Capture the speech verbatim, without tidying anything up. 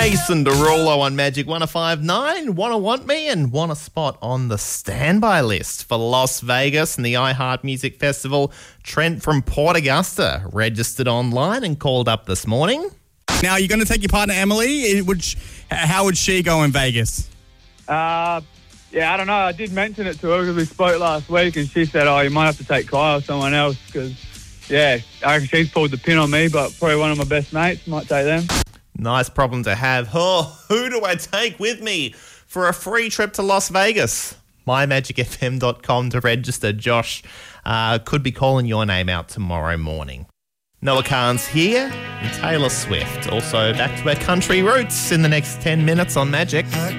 Jason Derulo on Magic one oh five point nine. Wanna want me and want a spot on the standby list for Las Vegas and the iHeart Music Festival. Trent from Port Augusta registered online and called up this morning. Now, you're going to take your partner, Emily. It would, how would she go in Vegas? Uh, yeah, I don't know. I did mention it to her because we spoke last week and she said, oh, you might have to take Kyle or someone else because, yeah, I reckon she's pulled the pin on me, but probably one of my best mates. Might take them. Nice problem to have. Oh, who do I take with me for a free trip to Las Vegas? my magic f m dot com to register. Josh uh, could be calling your name out tomorrow morning. Noah Kahan's here and Taylor Swift. Also back to our country roots in the next ten minutes on Magic.